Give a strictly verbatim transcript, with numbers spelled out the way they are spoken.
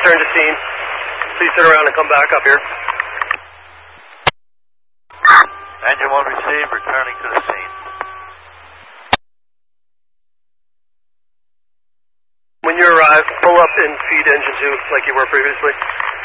return to scene. Please turn around and come back up here. Engine one received, returning to the scene. When you arrive, pull up and feed engine two like you were previously.